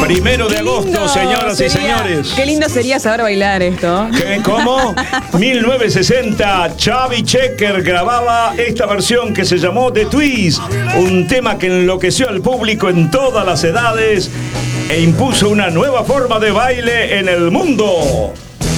1 de agosto, señoras y señores. Qué lindo sería saber bailar esto. ¿Cómo? 1960, Chubby Checker grababa esta versión que se llamó The Twist, un tema que enloqueció al público en todas las edades e impuso una nueva forma de baile en el mundo.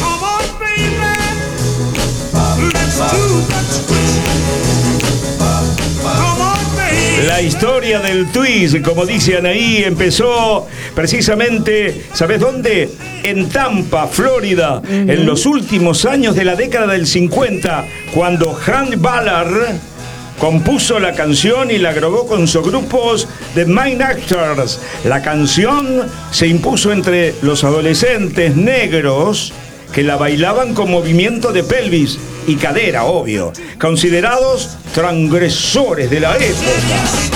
La historia del twist, como dice Anaí, empezó precisamente, ¿sabes dónde? En Tampa, Florida, en los últimos años de la década del 50, cuando Hank Ballard compuso la canción y la grabó con sus grupos The Mind Actors. La canción se impuso entre los adolescentes negros que la bailaban con movimiento de pelvis y cadera, obvio, considerados transgresores de la época.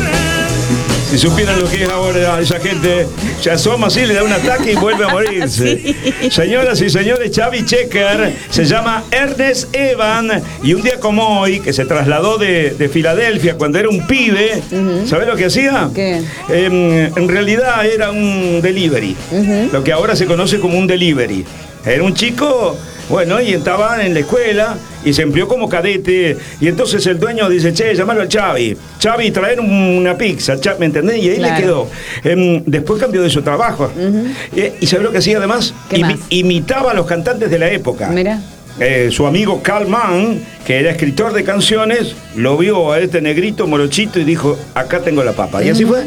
Si supieran lo que es ahora esa gente, se asoma así, le da un ataque y vuelve a morirse. Sí. Señoras y señores, Chubby Checker se llama Ernest Evan y un día como hoy, que se trasladó de Filadelfia cuando era un pibe, ¿sabés lo que hacía? ¿Qué? En realidad era un delivery, lo que ahora se conoce como un delivery. Era un chico, bueno, y estaba en la escuela y se empleó como cadete. Y entonces el dueño dice, che, llamalo al Chubby. Chubby, traer una pizza, ¿me entendés? Y ahí le quedó. Después cambió de su trabajo. ¿Y sabés lo que hacía además? Imitaba a los cantantes de la época. Mira. Su amigo Carl Mann, que era escritor de canciones, lo vio a este negrito morochito y dijo, acá tengo la papa. Y así fue.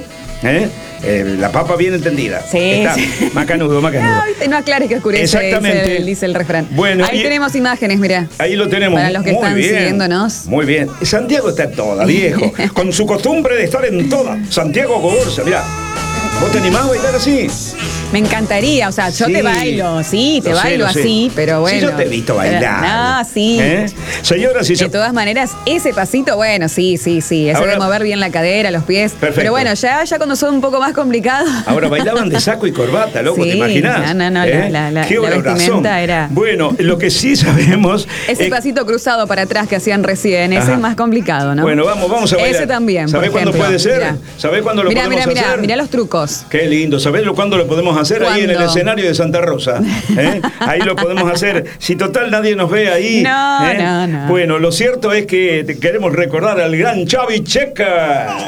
La papa bien entendida. Sí. Está macanudo. No aclares que oscurece. Exactamente. Dice el refrán. Bueno, ahí tenemos imágenes, mirá. Ahí lo tenemos. Para los que están siguiéndonos. Muy bien. Santiago está toda, viejo. Con su costumbre de estar en toda. Santiago Cogorza, mirá. ¿Vos te animás a bailar así? Me encantaría, o sea, yo te bailo, te bailo así, pero bueno. Sí, yo te he visto bailar. No, sí. Señoras y de todas maneras, ese pasito, bueno, sí. Ese ahora, de mover bien la cadera, los pies. Perfecto. Pero bueno, ya cuando son un poco más complicados. Ahora bailaban de saco y corbata, loco, ¿te imaginás? No, la vestimenta era. Bueno, lo que sí sabemos. Ese pasito cruzado para atrás que hacían recién, ese es más complicado, ¿no? Bueno, vamos a bailar. Ese también. ¿Sabés cuándo puede ser? ¿Sabés cuándo lo podemos hacer? Mirá los trucos. Qué lindo. ¿Sabés cuándo lo podemos hacer? ¿Cuándo? Ahí en el escenario de Santa Rosa. Ahí lo podemos hacer. Si total nadie nos ve ahí. No. Bueno, lo cierto es que queremos recordar al gran Chubby Checker.